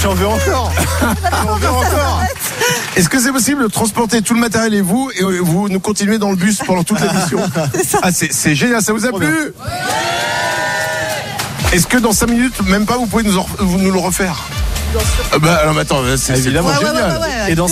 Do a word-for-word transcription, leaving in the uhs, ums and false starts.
si on veut encore. On veut encore. Est-ce que c'est possible de transporter tout le matériel et vous, et vous nous continuez dans le bus pendant toute l'émission? Ah, c'est, c'est génial, ça vous a plu? Est-ce que dans cinq minutes, même pas, vous pouvez nous, en, vous nous le refaire? Ah bah, alors, attends, c'est, c'est évidemment génial. Ouais, ouais, ouais, ouais, ouais. Et dans